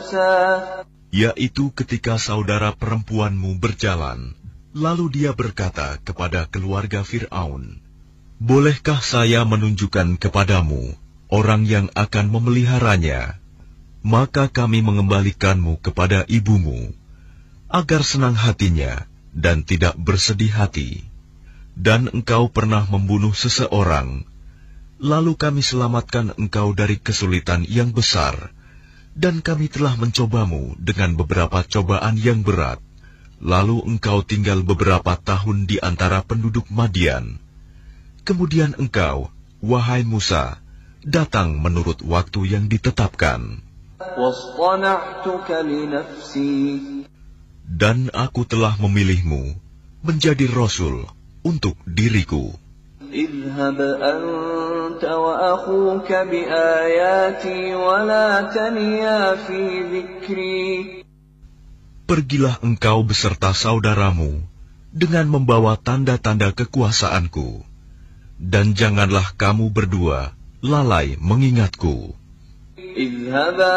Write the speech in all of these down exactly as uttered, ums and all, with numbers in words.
موسى yaitu ketika saudara perempuanmu berjalan, lalu dia berkata kepada keluarga Fir'aun, "Bolehkah saya menunjukkan kepadamu orang yang akan memeliharanya? Maka kami mengembalikanmu kepada ibumu, agar senang hatinya dan tidak bersedih hati. Dan engkau pernah membunuh seseorang, lalu kami selamatkan engkau dari kesulitan yang besar, dan kami telah mencobamu dengan beberapa cobaan yang berat. Lalu engkau tinggal beberapa tahun di antara penduduk Madian. Kemudian engkau, wahai Musa, datang menurut waktu yang ditetapkan. Dan aku telah memilihmu menjadi Rasul untuk diriku. اذهب أنت وأخوك بآياتي ولا تنيا في ذكري. Pergilah engkau beserta saudaramu dengan membawa tanda-tanda kekuasaanku, dan janganlah kamu berdua lalai mengingatku. اذهبا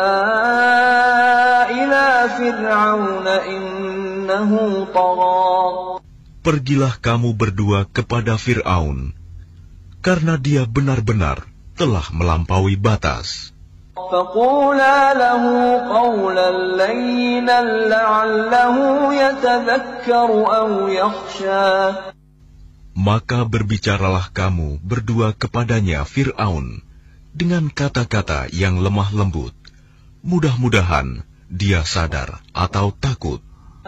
إلى فرعون إنه طغى. Pergilah kamu berdua kepada Fir'aun, karena dia benar-benar telah melampaui batas. فقولا له قولا لينا لعله يتذكر أو يخشى. Maka berbicaralah kamu berdua kepadanya Fir'aun dengan kata-kata yang lemah lembut. Mudah-mudahan dia sadar atau takut.